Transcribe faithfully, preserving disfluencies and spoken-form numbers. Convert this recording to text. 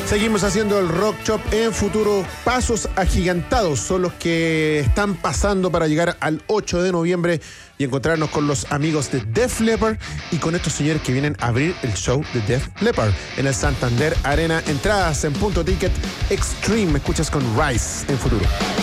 Seguimos haciendo el Rock Shop en Futuro. Pasos agigantados son los que están pasando para llegar al ocho de noviembre y encontrarnos con los amigos de Def Leppard y con estos señores que vienen a abrir el show de Def Leppard en el Santander Arena. Entradas en Punto Ticket Extreme. Me escuchas con Rise en Futuro.